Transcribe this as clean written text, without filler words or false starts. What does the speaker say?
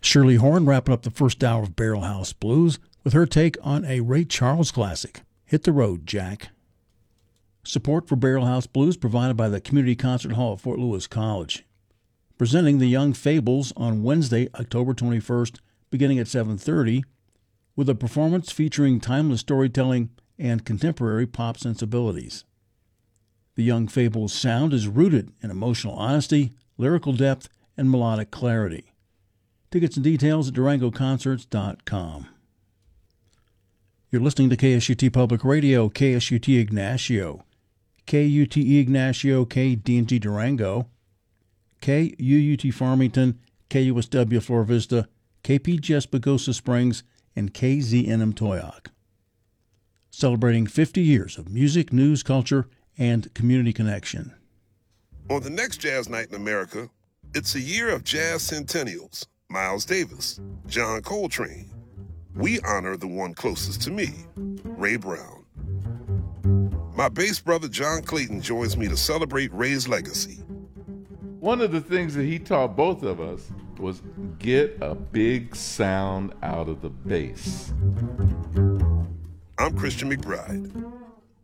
Shirley Horn wrapping up the first hour of Barrel House Blues with her take on a Ray Charles classic, Hit the Road, Jack. Support for Barrel House Blues provided by the Community Concert Hall at Fort Lewis College. Presenting the Young Fables on Wednesday, October 21st, beginning at 7:30, with a performance featuring timeless storytelling and contemporary pop sensibilities. The Young Fables sound is rooted in emotional honesty, lyrical depth, and melodic clarity. Tickets and details at DurangoConcerts.com. You're listening to KSUT Public Radio, KSUT Ignacio, KUTE Ignacio, KDNG Durango, KUUT Farmington, KUSW Flora Vista, KPGS Pagosa Springs, and KZNM Toyoc. Celebrating 50 years of music, news, culture, and community connection. On the next Jazz Night in America, it's a year of jazz centennials. Miles Davis, John Coltrane. We honor the one closest to me, Ray Brown. My bass brother John Clayton joins me to celebrate Ray's legacy. One of the things that he taught both of us was get a big sound out of the bass. I'm Christian McBride.